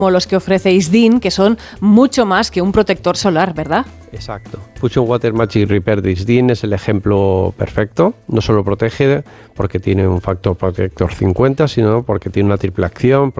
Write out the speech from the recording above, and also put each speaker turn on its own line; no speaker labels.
como los que ofrece Isdin, que son mucho más que un protector solar, ¿verdad?
Exacto. Fusion Water Magic Repair de Isdin es el ejemplo perfecto. No solo protege porque tiene un factor protector 50, sino porque tiene una triple acción,